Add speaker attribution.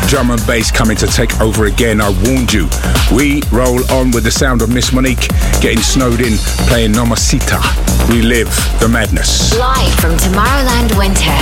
Speaker 1: Drum and bass coming to take over again. I warned you. We roll on with the sound of Miss Monique getting snowed in, playing Nomosita. We live the madness.
Speaker 2: Live from Tomorrowland Winter.